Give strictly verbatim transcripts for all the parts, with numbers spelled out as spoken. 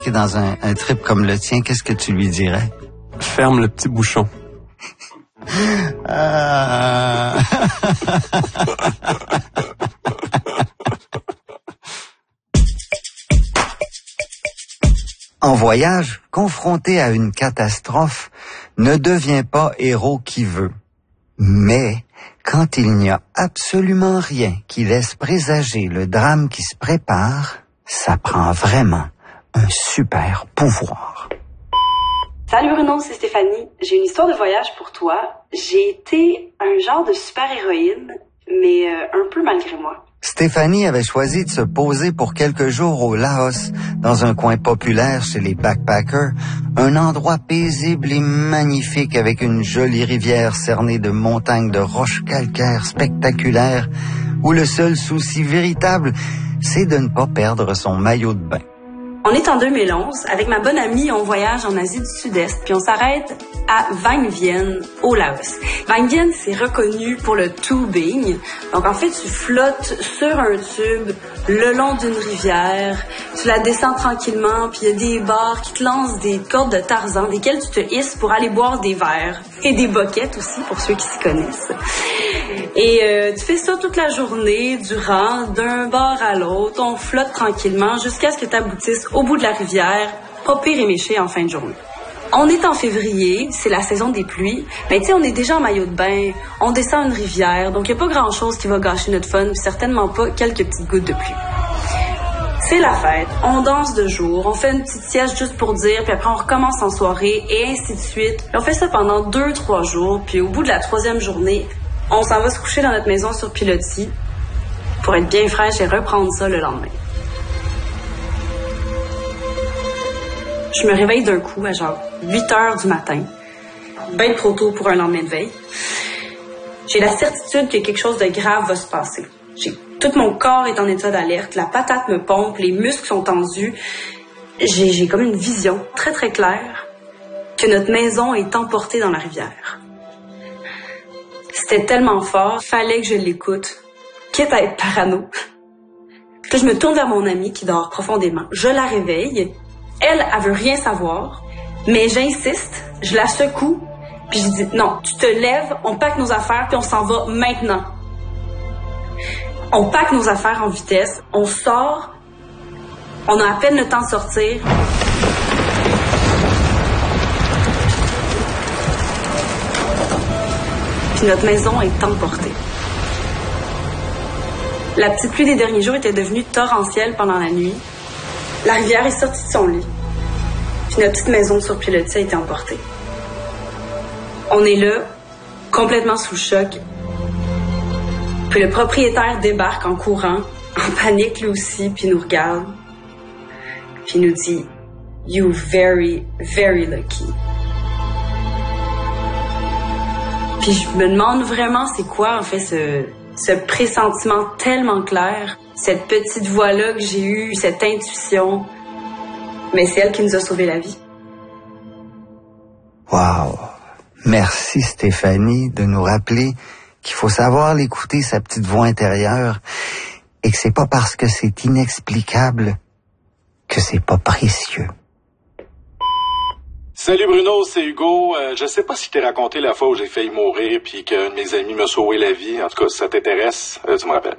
dans un, un trip comme le tien, qu'est-ce que tu lui dirais? Ferme le petit bouchon. Ah. En voyage, confronté à une catastrophe, ne devient pas héros qui veut. Mais quand il n'y a absolument rien qui laisse présager le drame qui se prépare, ça prend vraiment un super pouvoir. Salut Bruno, c'est Stéphanie. J'ai une histoire de voyage pour toi. J'ai été un genre de super-héroïne, mais euh, un peu malgré moi. Stéphanie avait choisi de se poser pour quelques jours au Laos, dans un coin populaire chez les backpackers, un endroit paisible et magnifique avec une jolie rivière cernée de montagnes de roches calcaires spectaculaires, où le seul souci véritable, c'est de ne pas perdre son maillot de bain. On est en deux mille onze. Avec ma bonne amie, on voyage en Asie du Sud-Est, puis on s'arrête à Vang Vieng, au Laos. Vang Vieng, c'est reconnu pour le tubing. Donc, en fait, tu flottes sur un tube le long d'une rivière, tu la descends tranquillement, puis il y a des bars qui te lancent des cordes de Tarzan, desquelles tu te hisses pour aller boire des verres. Et des boquettes aussi, pour ceux qui s'y connaissent. Et euh, tu fais ça toute la journée, durant, d'un bar à l'autre, on flotte tranquillement jusqu'à ce que tu aboutisses au bout de la rivière, pas pire éméché en fin de journée. On est en février, c'est la saison des pluies, mais tu sais, on est déjà en maillot de bain, on descend une rivière, donc il n'y a pas grand-chose qui va gâcher notre fun, puis certainement pas quelques petites gouttes de pluie. C'est la fête, on danse de jour, on fait une petite sieste juste pour dire, puis après on recommence en soirée, et ainsi de suite. On fait ça pendant deux, trois jours, puis au bout de la troisième journée, on s'en va se coucher dans notre maison sur pilotis pour être bien fraîche et reprendre ça le lendemain. Je me réveille d'un coup à genre huit heures du matin, bien trop tôt pour un lendemain de veille. J'ai la certitude que quelque chose de grave va se passer. J'ai, tout mon corps est en état d'alerte, la patate me pompe, les muscles sont tendus. J'ai, j'ai comme une vision très très claire que notre maison est emportée dans la rivière. C'était tellement fort, fallait que je l'écoute, quitte à être parano. Puis je me tourne vers mon amie qui dort profondément. Je la réveille. Elle, elle veut rien savoir, mais j'insiste, je la secoue, puis je dis non, tu te lèves, on pack nos affaires, puis on s'en va maintenant. On pack nos affaires en vitesse, on sort, on a à peine le temps de sortir. Puis notre maison est emportée. La petite pluie des derniers jours était devenue torrentielle pendant la nuit. La rivière est sortie de son lit. Puis notre petite maison sur pilotis a été emportée. On est là, complètement sous le choc. Puis le propriétaire débarque en courant, en panique lui aussi, puis nous regarde. Puis nous dit « You very, very lucky ». Puis je me demande vraiment c'est quoi en fait ce, ce pressentiment tellement clair, cette petite voix-là que j'ai eue, cette intuition. Mais c'est elle qui nous a sauvé la vie. Wow! Merci Stéphanie de nous rappeler qu'il faut savoir l'écouter, sa petite voix intérieure, et que c'est pas parce que c'est inexplicable que c'est pas précieux. Salut Bruno, c'est Hugo. Euh, je sais pas si je t'ai raconté la fois où j'ai failli mourir puis qu'un de mes amis m'a sauvé la vie. En tout cas, si ça t'intéresse, euh, tu me rappelles.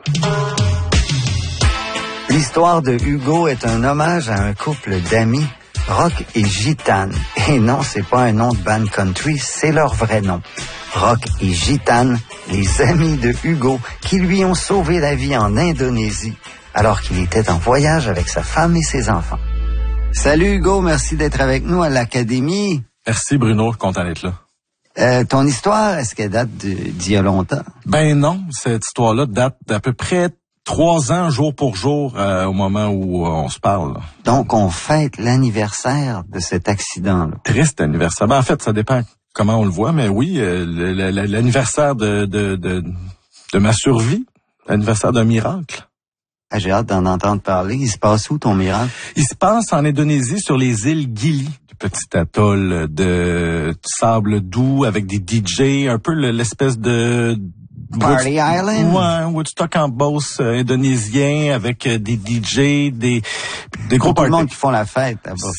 L'histoire de Hugo est un hommage à un couple d'amis, Rock et Gitane. Et non, c'est pas un nom de band country, c'est leur vrai nom. Rock et Gitane, les amis de Hugo, qui lui ont sauvé la vie en Indonésie, alors qu'il était en voyage avec sa femme et ses enfants. Salut Hugo, merci d'être avec nous à l'Académie. Merci Bruno, content d'être là. Euh, ton histoire, est-ce qu'elle date de, d'il y a longtemps? Ben non, cette histoire-là date d'à peu près trois ans, jour pour jour, euh, au moment où euh, on se parle. Donc, on fête l'anniversaire de cet accident-là. Triste anniversaire. Ben, en fait, ça dépend comment on le voit, mais oui, euh, le, le, l'anniversaire de, de, de, de ma survie, l'anniversaire d'un miracle. Ah, j'ai hâte d'en entendre parler. Il se passe où, ton miracle? Il se passe en Indonésie, sur les îles Gili, du petit atoll de sable doux avec des D J, un peu l'espèce de... Party Wood... Island? Ouais, Woodstock en Beauce euh, indonésien avec euh, des D J, des, des gros Tout parties. le monde qui font la fête là-bas.